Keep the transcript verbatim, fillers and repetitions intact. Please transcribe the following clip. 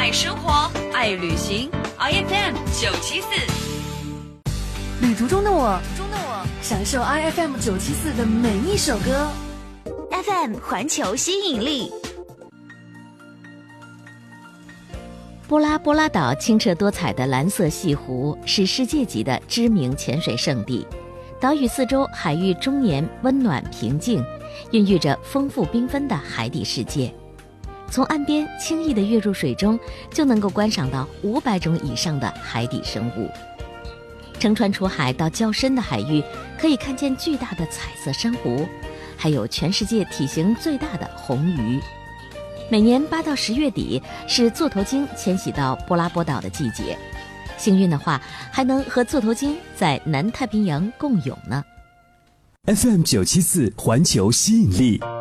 爱生活，爱旅行 ，I F M 九七四。 旅途中的我，中的我享受 I F M 九七四的每一首歌。 F M 环球吸引力。 波拉波拉岛清澈多彩的蓝色西湖是世界级的知名潜水胜地，岛屿四周海域终年温暖平静，孕育着丰富缤纷的海底世界。从岸边轻易地跃入水中，就能够观赏到五百种以上的海底生物。乘船出海到较深的海域，可以看见巨大的彩色珊瑚，还有全世界体型最大的红鱼。每年八到十月底是座头鲸迁徙到波拉波岛的季节，幸运的话还能和座头鲸在南太平洋共泳呢。 F M 九七四环球吸引力。